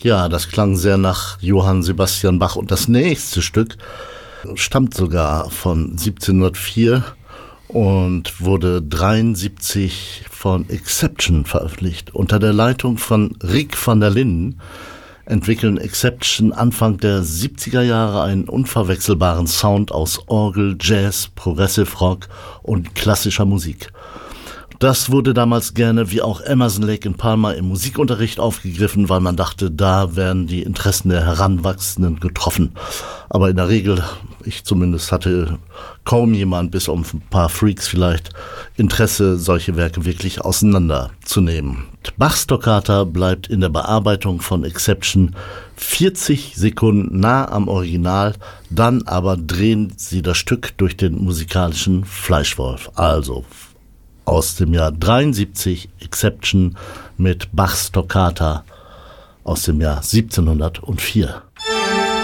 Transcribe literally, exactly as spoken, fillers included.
Ja, das klang sehr nach Johann Sebastian Bach. Und das nächste Stück stammt sogar von siebzehnhundertvier und wurde dreiundsiebzig von Exception veröffentlicht. Unter der Leitung von Rick van der Linden entwickeln Exception Anfang der siebziger Jahre einen unverwechselbaren Sound aus Orgel, Jazz, Progressive Rock und klassischer Musik. Das wurde damals gerne, wie auch Emerson, Lake and Palmer, im Musikunterricht aufgegriffen, weil man dachte, da werden die Interessen der Heranwachsenden getroffen. Aber in der Regel, ich zumindest, hatte kaum jemand, bis auf ein paar Freaks vielleicht, Interesse, solche Werke wirklich auseinanderzunehmen. Bachs Toccata bleibt in der Bearbeitung von Exception vierzig Sekunden nah am Original, dann aber drehen sie das Stück durch den musikalischen Fleischwolf. Also aus dem Jahr dreiundsiebzig, Exception mit Bachs Toccata aus dem Jahr siebzehnhundertvier.